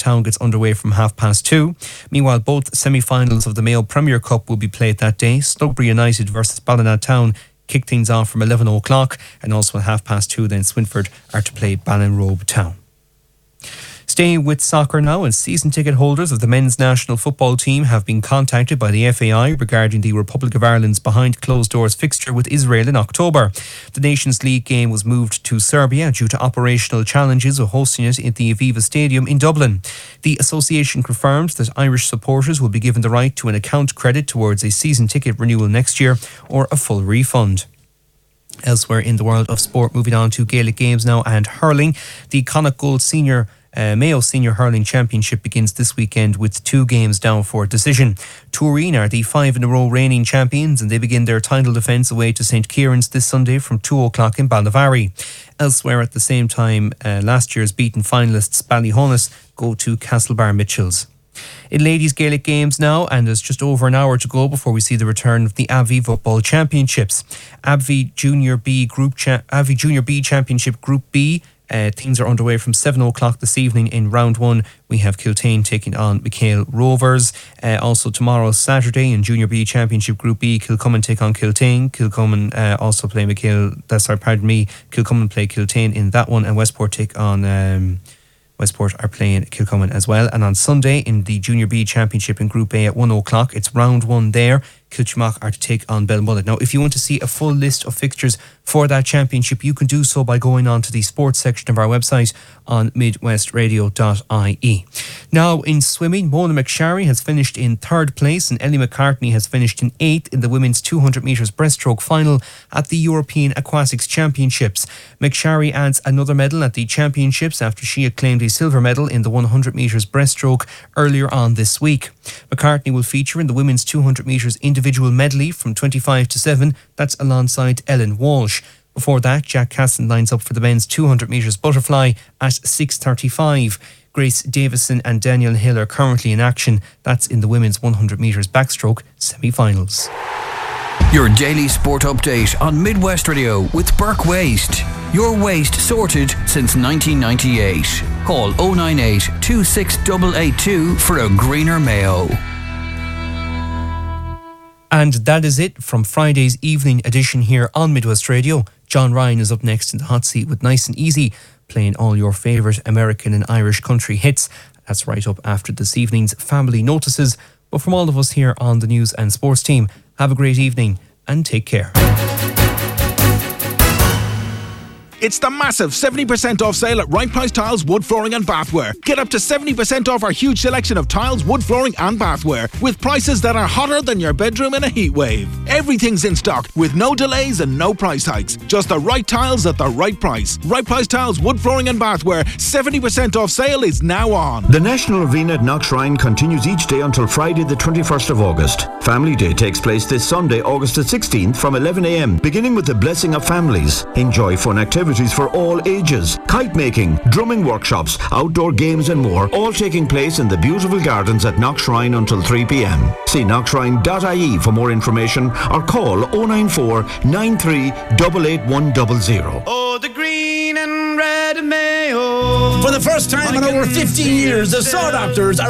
Town gets underway from 2:30. Meanwhile, both semi-finals of the Mayo Premier Cup will be played that day. Slugbury United versus Ballinatown kick things off from 11 o'clock, and also at 2:30 then Swinford are to play Ballinrobe Town. Staying with soccer now, and season ticket holders of the men's national football team have been contacted by the FAI regarding the Republic of Ireland's behind closed doors fixture with Israel in October. The Nations League game was moved to Serbia due to operational challenges of hosting it at the Aviva Stadium in Dublin. The association confirmed that Irish supporters will be given the right to an account credit towards a season ticket renewal next year or a full refund. Elsewhere in the world of sport, moving on to Gaelic games now and hurling. The Connacht Gold Mayo Senior Hurling Championship begins this weekend with 2 games down for decision. Turin are the 5-in-a-row reigning champions, and they begin their title defence away to St Kieran's this Sunday from 2 o'clock in Balnavarry. Elsewhere at the same time, last year's beaten finalists Ballyhonus go to Castlebar Mitchells. In ladies Gaelic games now, and there's just over an hour to go before we see the return of the Abbey Football Championships. Abbey Junior B Championship Group B. Things are underway from 7 o'clock this evening in round 1. We have Kiltane taking on McHale Rovers. Also tomorrow, Saturday, in Junior B Championship Group B, Kilcummin take on Kiltane. Kilcummin also play Kilcummin play Kiltane in that one, and Westport take on... Westport are playing Kilcummin as well. And on Sunday in the Junior B Championship in Group A at 1 o'clock, it's round 1 there. Kilchmock are to take on Belmullet. Now, if you want to see a full list of fixtures for that championship, you can do so by going on to the sports section of our website on midwestradio.ie. Now, in swimming, Mona McSharry has finished in 3rd place and Ellie McCartney has finished in 8th in the women's 200 metres breaststroke final at the European Aquatics Championships. McSharry adds another medal at the championships after she had claimed a silver medal in the 100 metres breaststroke earlier on this week. McCartney will feature in the women's 200 metres individual medley from 25 to 7. That's alongside Ellen Walsh. Before that, Jack Casson lines up for the men's 200 metres butterfly at 6:35. Grace Davison and Daniel Hill are currently in action. That's in the women's 100 metres backstroke semi-finals. Your daily sport update on Midwest Radio with Burke Waste. Your waste sorted since 1998. Call 098 26882 for a greener Mayo. And that is it from Friday's evening edition here on Midwest Radio. John Ryan is up next in the hot seat with Nice and Easy, playing all your favourite American and Irish country hits. That's right up after this evening's family notices. But from all of us here on the news and sports team, have a great evening and take care. It's the massive 70% off sale at Right Price Tiles, Wood Flooring and Bathware. Get up to 70% off our huge selection of tiles, wood flooring and bathware, with prices that are hotter than your bedroom in a heat wave. Everything's in stock with no delays and no price hikes. Just the right tiles at the right price. Right Price Tiles, Wood Flooring and Bathware. 70% off sale is now on. The National Arena at Knockshrine continues each day until Friday the 21st of August. Family Day takes place this Sunday, August the 16th from 11 a.m, beginning with the Blessing of Families. Enjoy fun activities for all ages, kite making, drumming workshops, outdoor games and more, all taking place in the beautiful gardens at Knockshrine until 3 p.m. See knockshrine.ie for more information or call 094 93 88100. Oh, the green and red Mayo. For the first time in over 15 years, the Saw Doctors are